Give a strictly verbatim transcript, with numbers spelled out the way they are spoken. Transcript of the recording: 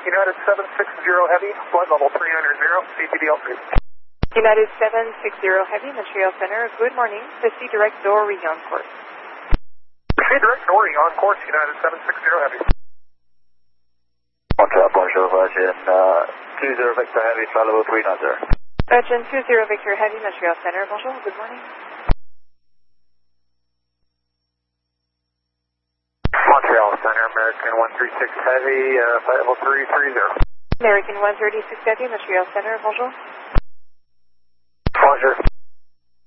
United seven six zero Heavy, flight level three hundred, C T D L three. United seven six zero Heavy, Montreal Center, good morning. Proceed direct Dory on course. Proceed direct Dory on course, United seven six zero Heavy. Montreal, bonjour, Virgin uh, two zero Victor Heavy, flight level three ninety. Virgin two zero Victor Heavy, Montreal Center, bonjour, good morning. Montreal Center, American one three six Heavy, uh, flight level three three zero. American one thirty-six Heavy, Montreal Center, bonjour.